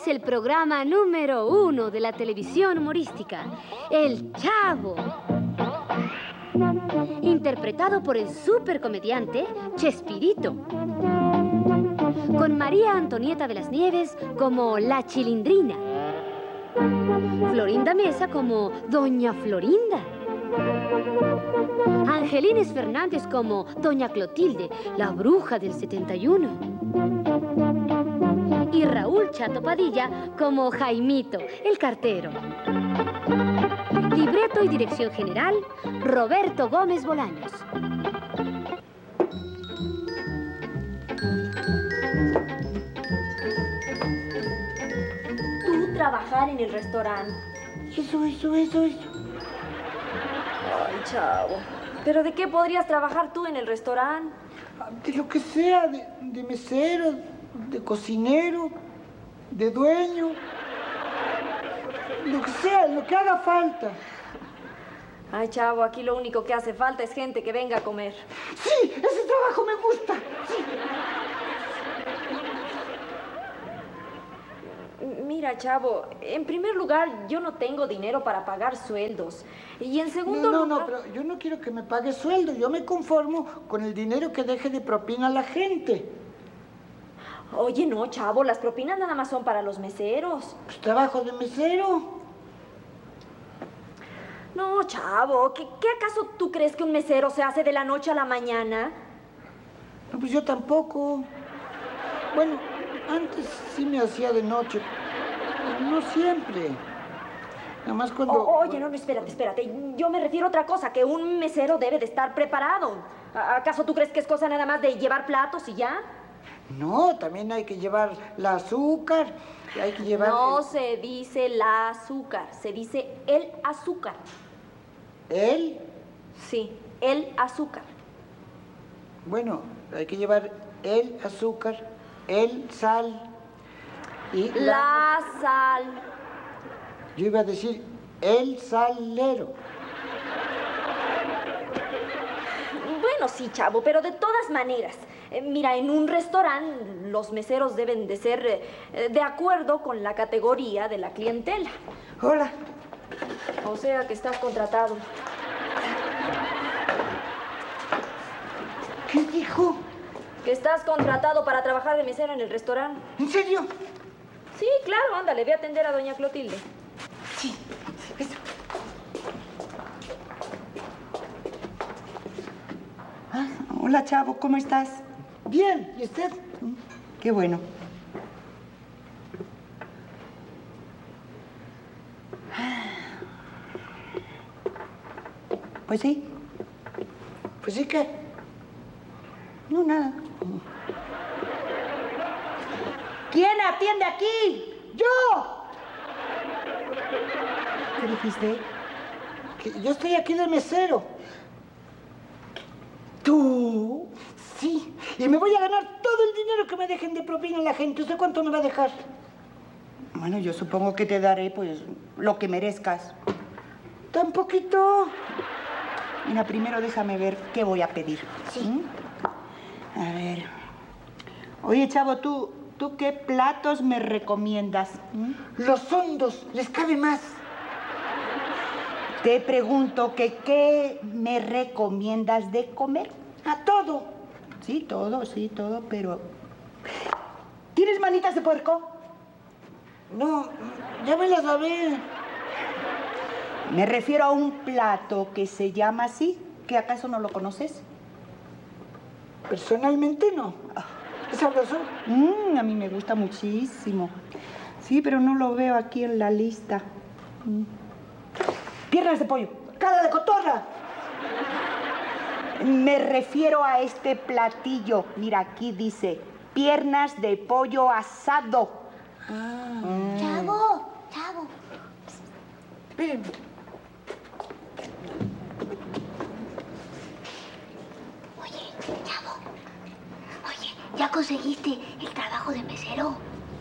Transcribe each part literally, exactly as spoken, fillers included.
es el programa número uno de la televisión humorística, El Chavo. Interpretado por el supercomediante Chespirito. Con María Antonieta de las Nieves como La Chilindrina. Florinda Mesa como Doña Florinda. Angelines Fernández como Doña Clotilde, la bruja del setenta y uno. Y Raúl Chato Padilla como Jaimito, el cartero. Libreto y dirección general, Roberto Gómez Bolaños. Tú trabajar en el restaurante. Eso, eso, eso, eso. Ay, Chavo. ¿Pero de qué podrías trabajar tú en el restaurante? De lo que sea, de, de mesero, de cocinero, de dueño. Lo que sea, lo que haga falta. Ay, Chavo, aquí lo único que hace falta es gente que venga a comer. Sí, ese trabajo me gusta. Sí. Mira, Chavo, en primer lugar, yo no tengo dinero para pagar sueldos. Y en segundo No, no, lugar... no, pero yo no quiero que me pague sueldo. Yo me conformo con el dinero que deje de propina a la gente. Oye, no, Chavo, las propinas nada más son para los meseros. Pues trabajo de mesero. No, Chavo, ¿qué, ¿qué acaso tú crees que un mesero se hace de la noche a la mañana? No, pues yo tampoco. Bueno, antes sí me hacía de noche, pero no siempre. Nada más cuando... O, oye, no, no, espérate, espérate. Yo me refiero a otra cosa, que un mesero debe de estar preparado. ¿Acaso tú crees que es cosa nada más de llevar platos y ya? No, también hay que llevar la azúcar, hay que llevar... No el... se dice la azúcar, se dice el azúcar. ¿El? Sí, el azúcar. Bueno, hay que llevar el azúcar, el sal y... La, la sal. Yo iba a decir el salero. Bueno, sí, Chavo, pero de todas maneras... Eh, mira, en un restaurante los meseros deben de ser eh, de acuerdo con la categoría de la clientela. Hola. O sea que estás contratado. ¿Qué dijo? Que estás contratado para trabajar de mesero en el restaurante. ¿En serio? Sí, claro, ándale, ve a atender a doña Clotilde. Sí, eso. Ah, hola, Chavo, ¿cómo estás? Bien, ¿y usted? Qué bueno. Pues sí. Pues sí, ¿qué? No, nada. ¿Quién atiende aquí? ¡Yo! ¿Qué dijiste? Que yo estoy aquí de mesero. ¿Tú? Sí. Y me voy a ganar todo el dinero que me dejen de propina la gente. ¿Usted cuánto me va a dejar? Bueno, yo supongo que te daré, pues, lo que merezcas. ¿Tan poquito? Mira, primero déjame ver qué voy a pedir. Sí. ¿Mm? A ver. Oye, Chavo, ¿tú, ¿tú qué platos me recomiendas? ¿Mm? Los hondos, les cabe más. Te pregunto que qué me recomiendas de comer. A todo. Sí, todo, sí, todo, pero... ¿Tienes manitas de puerco? No, ya me las lavé. Me refiero a un plato que se llama así. ¿Que acaso no lo conoces? Personalmente no. ¿Es sabroso? Mm, a mí me gusta muchísimo. Sí, pero no lo veo aquí en la lista. Mm. Piernas de pollo. ¡Cara de cotorra! Me refiero a este platillo. Mira, aquí dice piernas de pollo asado. Ah. Mm. Chavo, Chavo. Espérenme. Oye, Chavo. Oye, ¿ya conseguiste el trabajo de mesero?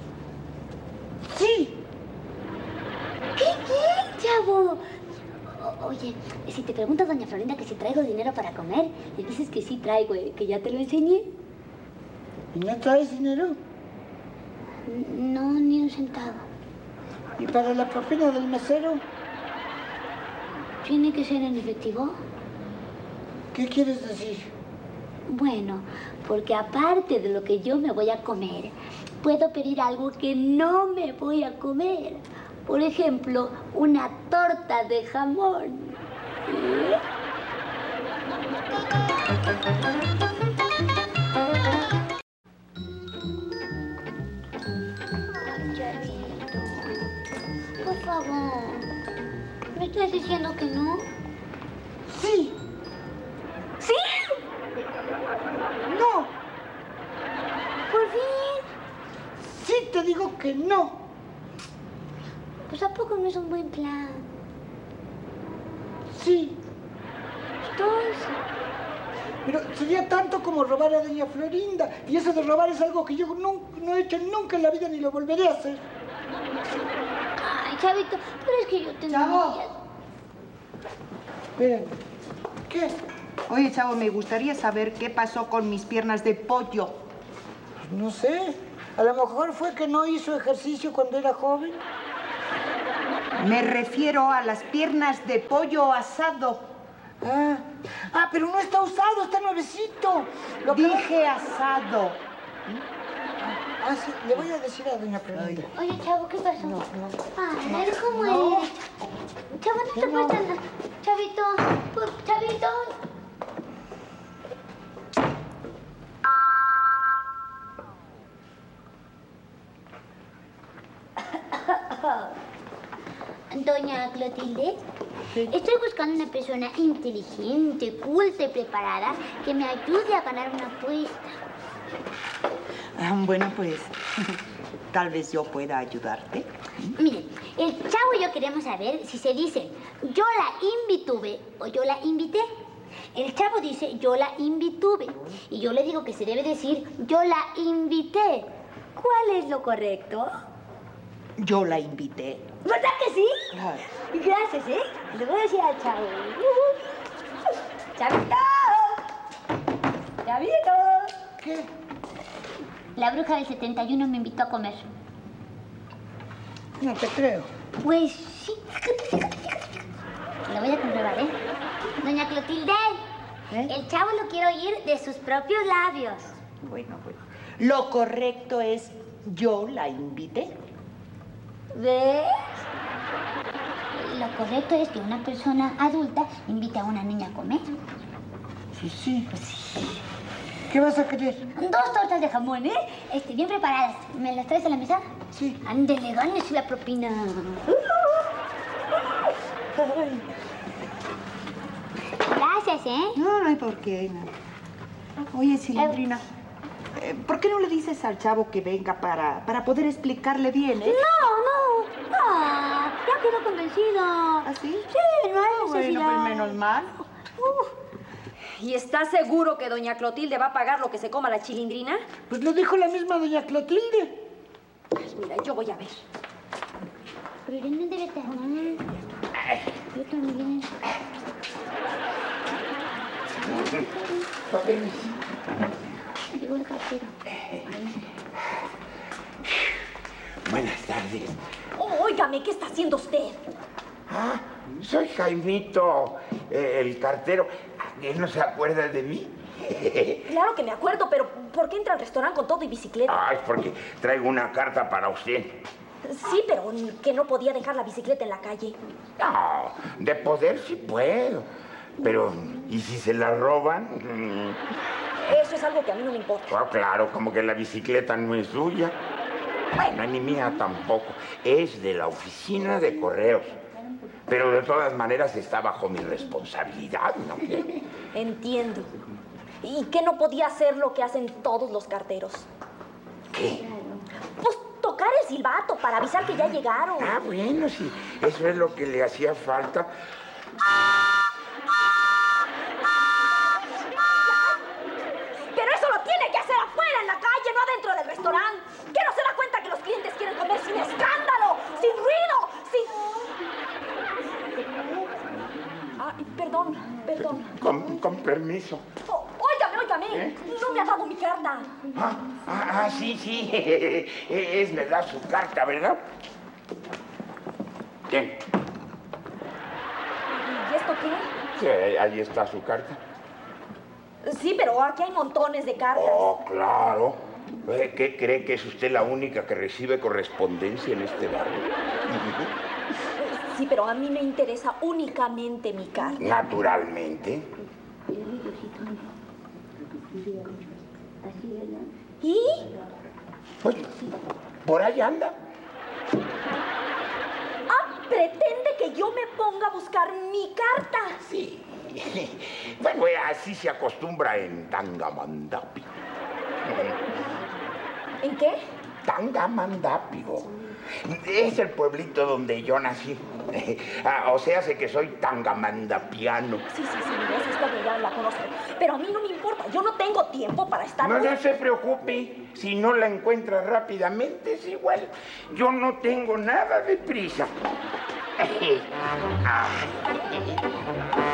Sí. ¿Qué, qué, Chavo? O- oye, si te pregunta doña Florinda que si traigo dinero para comer, le dices que sí traigo, eh, que ya te lo enseñé. ¿Y no traes dinero? No, ni un centavo. ¿Y para la propina del mesero? ¿Tiene que ser en efectivo? ¿Qué quieres decir? Bueno, porque aparte de lo que yo me voy a comer, puedo pedir algo que no me voy a comer. Por ejemplo, una torta de jamón. ¿Eh? Ay, Chavito. Por favor. ¿Me estás diciendo que no? Sí. ¿Sí? No. ¿Por fin? Sí, te digo que no. Pues ¿a poco no es un buen plan? Sí. Entonces... Pero sería tanto como robar a doña Florinda. Y eso de robar es algo que yo no, no he hecho nunca en la vida ni lo volveré a hacer. Ay, Chavito, pero es que yo tengo... Chavo. Esperen. ¿Qué? Oye, Chavo, me gustaría saber qué pasó con mis piernas de pollo. No sé. A lo mejor fue que no hizo ejercicio cuando era joven. Me refiero a las piernas de pollo asado. Ah, ah, pero no está usado, está nuevecito. Lo que- Dije asado. Ah, sí, le voy a decir a doña Florinda. Oye, Chavo, ¿qué pasó? No, no. Ay, él cómo No. es. Chavo, no te No. pasa nada. Chavito, por- Chavito. Doña Clotilde, estoy buscando una persona inteligente, culta y preparada que me ayude a ganar una apuesta. Ah, bueno, pues tal vez yo pueda ayudarte. Miren, el Chavo y yo queremos saber si se dice yo la invituve o yo la invité. El Chavo dice yo la invituve y yo le digo que se debe decir yo la invité. ¿Cuál es lo correcto? Yo la invité. ¿Verdad que sí? Claro. Gracias, ¿eh? Le voy a decir al Chavo. ¡Chavito! ¡Chavito! ¿Qué? La bruja del setenta y uno me invitó a comer. No te creo. Pues sí, fíjate, fíjate, fíjate. Lo voy a comprobar, ¿eh? Doña Clotilde, ¿Eh? el Chavo lo quiero oír de sus propios labios. Bueno, bueno. Lo correcto es yo la invité. ¿Ves? Lo correcto es que una persona adulta invite a una niña a comer. Sí, sí. ¿Qué vas a querer? Dos tortas de jamón, ¿eh? Este, bien preparadas. ¿Me las traes a la mesa? Sí. Ándele, gánese la propina. Gracias, ¿eh? No, no hay por qué. no. Oye, Cilindrina, eh, ¿por qué no le dices al Chavo que venga para, para poder explicarle bien, eh? No, no. Ah, ya quedó convencido. ¿Ah, sí? Sí, no hay Bueno, necesidad. pues menos mal. ¿Y está seguro que doña Clotilde va a pagar lo que se coma la chilindrina? Pues lo dijo la misma doña Clotilde. Pues mira, yo voy a ver. Pero Irene debe estar mal. Yo también. Llegó el cartero. Buenas tardes. Oh, óigame, ¿qué está haciendo usted? Ah, soy Jaimito, eh, el cartero. ¿Él no se acuerda de mí? Claro que me acuerdo, pero ¿por qué entra al restaurante con todo y bicicleta? Ah, es porque traigo una carta para usted. Sí, pero que no podía dejar la bicicleta en la calle. No, de poder sí puedo. Pero, ¿y si se la roban? Mm, Eso es algo que a mí no me importa. ah, claro, como que la bicicleta no es suya. Bueno, ni mía tampoco. Es de la oficina de correos. Pero de todas maneras está bajo mi responsabilidad, ¿no? Entiendo. ¿Y qué no podía hacer lo que hacen todos los carteros? ¿Qué? Pues tocar el silbato para avisar que ya llegaron. Ah, bueno, sí. Eso es lo que le hacía falta. Pero eso lo tiene que hacer afuera, en la calle, no adentro del restaurante. ¿Qué no se da cuenta que los clientes quieren comer sin escándalo, sin ruido, sin... Ah, perdón, perdón. Con, con permiso. Oh, óigame, óigame. ¿Eh? No me ha dado mi carta. carta. Ah, ah, ah, sí, sí. Es verdad su carta, ¿verdad? Bien. ¿Y esto qué? Sí, ahí está su carta. Sí, pero aquí hay montones de cartas. Oh, claro. ¿Qué cree que es usted la única que recibe correspondencia en este barrio? Sí, pero a mí me interesa únicamente mi carta. Naturalmente. ¿Y? Pues, por ahí anda. Ah, pretende que yo me ponga a buscar mi carta. Sí. Bueno, así se acostumbra en Tangamandapio. ¿En qué? Tangamandapio. Es el pueblito donde yo nací. Ah, o sea, sé que soy tangamandapiano. Sí, sí, sí, mira, esa historia ya la conozco. Pero a mí no me importa, yo no tengo tiempo para estar... No, no se preocupe, si no la encuentra rápidamente es igual. Yo no tengo nada de prisa. Ah.